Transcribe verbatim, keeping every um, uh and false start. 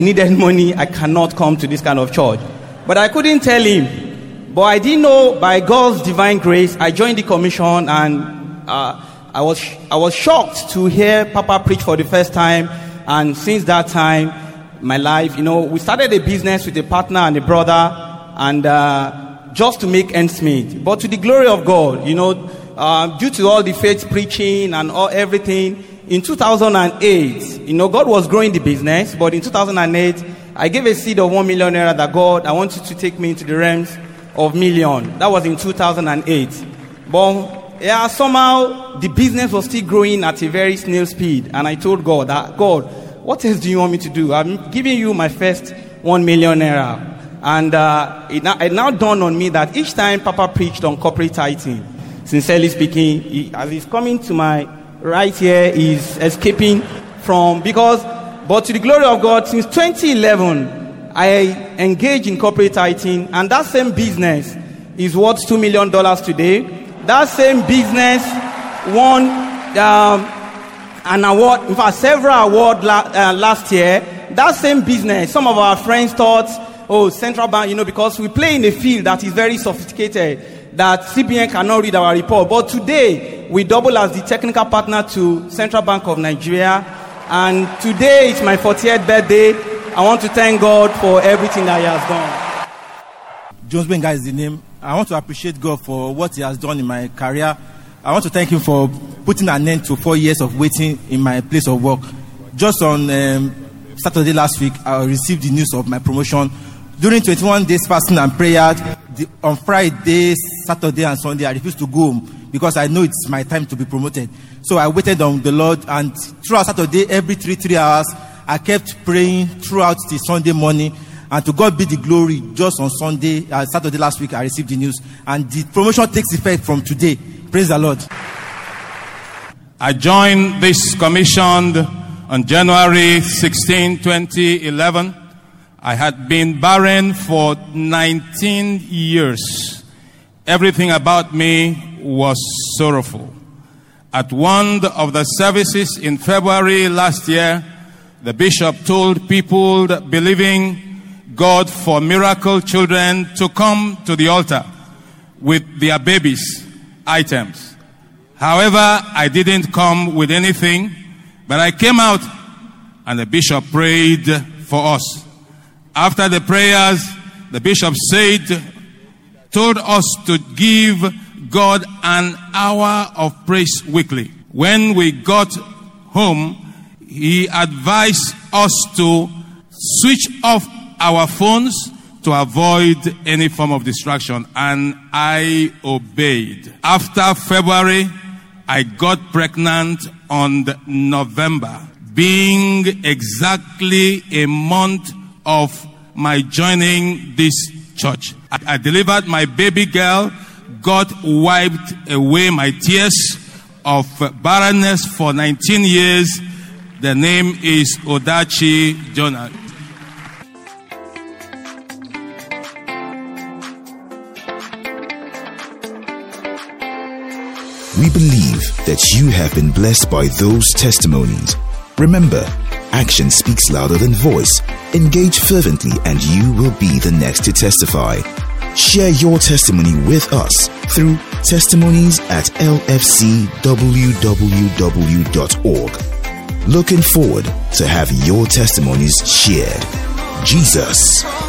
needed money, I cannot come to this kind of church. But I couldn't tell him. But I didn't know, by God's divine grace, I joined the commission, and uh, I was I was shocked to hear Papa preach for the first time. And since that time, my life, you know, we started a business with a partner and a brother, and uh, just to make ends meet. But to the glory of God, you know, uh, due to all the faith preaching and all everything, in two thousand eight, you know, God was growing the business. But in two thousand eight, I gave a seed of one million naira that God, I want you to take me into the realms of million. That was in two thousand eight. But yeah, somehow the business was still growing at a very snail speed. And I told God, that, God, what else do you want me to do? I'm giving you my first one million naira. And uh, it, now, it now dawned on me that each time Papa preached on corporate tithing, sincerely speaking, he, as he's coming to my right here, he's escaping from, because, but to the glory of God, since twenty eleven, I engaged in corporate tithing, and that same business is worth two million dollars today. That same business won um, an award, in fact, several awards la- uh, last year. That same business, some of our friends thought, oh, central bank, you know, because we play in a field that is very sophisticated, that C B N cannot read our report. But today, we double as the technical partner to Central Bank of Nigeria. And today, it's my fortieth birthday. I want to thank God for everything that He has done. Jones Benga is the name. I want to appreciate God for what He has done in my career. I want to thank Him for putting an end to four years of waiting in my place of work. Just on um, Saturday last week, I received the news of my promotion. During twenty-one days fasting and prayer, the, on Friday, Saturday, and Sunday, I refused to go home because I know it's my time to be promoted. So I waited on the Lord, and throughout Saturday, every three, three hours, I kept praying throughout the Sunday morning. And to God be the glory. Just on Sunday, uh, Saturday last week, I received the news. And the promotion takes effect from today. Praise the Lord. I joined this commission on January sixteenth, twenty eleven. I had been barren for nineteen years. Everything about me was sorrowful. At one of the services in February last year, the bishop told people believing God for miracle children to come to the altar with their babies' items. However, I didn't come with anything, but I came out and the bishop prayed for us. After the prayers, the bishop said, told us to give God an hour of praise weekly. When we got home, he advised us to switch off our phones to avoid any form of distraction, and I obeyed. After February, I got pregnant on November, being exactly a month of my joining this church. I, I delivered my baby girl. God wiped away my tears of barrenness for nineteen years. The name is Odachi Jonah. We believe that you have been blessed by those testimonies. Remember, action speaks louder than voice. Engage fervently and you will be the next to testify. Share your testimony with us through testimonies at l f c w w w dot org. Looking forward to have your testimonies shared. Jesus